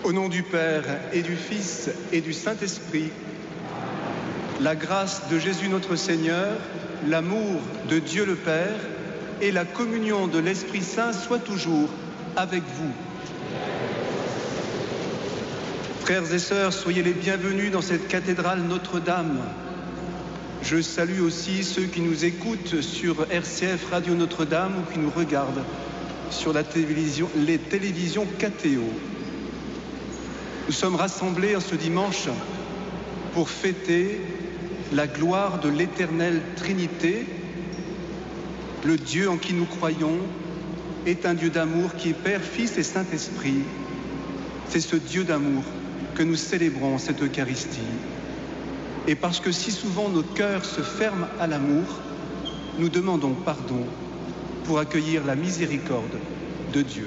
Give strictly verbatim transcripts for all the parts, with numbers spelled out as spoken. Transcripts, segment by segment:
Au nom du Père et du Fils et du Saint-Esprit, la grâce de Jésus notre Seigneur, l'amour de Dieu le Père et la communion de l'Esprit Saint soient toujours avec vous. Frères et sœurs, soyez les bienvenus dans cette cathédrale Notre-Dame. Je salue aussi ceux qui nous écoutent sur R C F Radio Notre-Dame ou qui nous regardent sur la télévision, les télévisions K T O. Nous sommes rassemblés en ce dimanche pour fêter la gloire de l'éternelle Trinité. Le Dieu en qui nous croyons est un Dieu d'amour qui est Père, Fils et Saint-Esprit. C'est ce Dieu d'amour que nous célébrons cette Eucharistie. Et parce que si souvent nos cœurs se ferment à l'amour, nous demandons pardon pour accueillir la miséricorde de Dieu.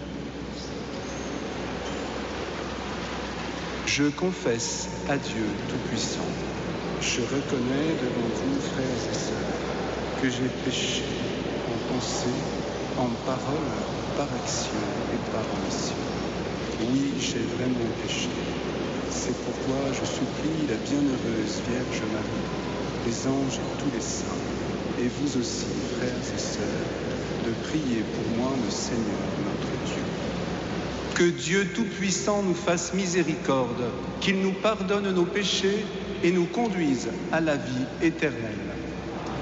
Je confesse à Dieu Tout-Puissant. Je reconnais devant vous, frères et sœurs, que j'ai péché en pensée, en parole, par action et par omission. Oui, j'ai vraiment péché. C'est pourquoi je supplie la bienheureuse Vierge Marie, les anges et tous les saints, et vous aussi, frères et sœurs, de prier pour moi le Seigneur notre Dieu. Que Dieu Tout-Puissant nous fasse miséricorde, qu'il nous pardonne nos péchés et nous conduise à la vie éternelle.